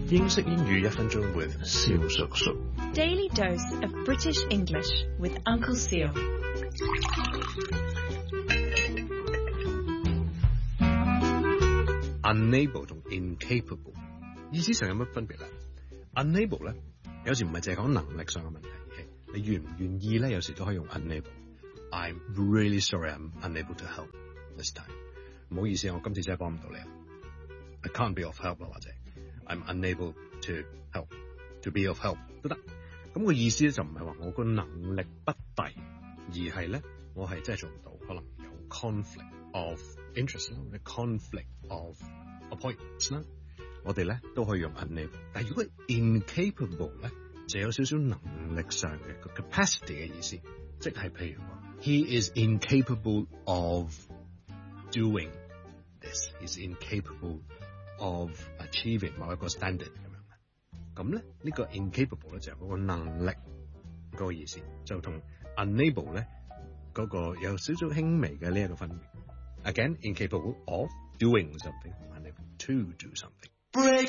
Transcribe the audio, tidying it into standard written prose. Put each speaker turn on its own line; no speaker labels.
英式英語1分鐘 with 蕭叔叔。
Daily dose of British English with Uncle Seal.
Unable 同 incapable 意思上有乜分別咧 ？Unable 咧有時唔係淨係講能力上嘅問題，而係你願唔願意咧，有時都可以用 unable。I'm really sorry, I'm unable to help this time。唔好意思，我今次真係幫唔到你啊。I can't be of help 啦，或者 I'm unable to help, to be of help 都得。咁個意思咧就唔係話我個能力不逮，而係咧我係真係做唔到，可能有 conflict of interest 啦，或者 conflict of appointments 啦，我哋咧都可以用 unable。但係如果 incapable 咧，就有少少能力上嘅個 capacity 嘅意思，即係譬如話 he is incapable of doing this, he's incapable of achieving 某一個 standard 咁樣嘅。咁咧呢個 incapable 咧就係嗰個能力嗰個意思，就同 unable 咧嗰個有少少輕微嘅呢一個分別。Again, incapable of doing something, unable to do something.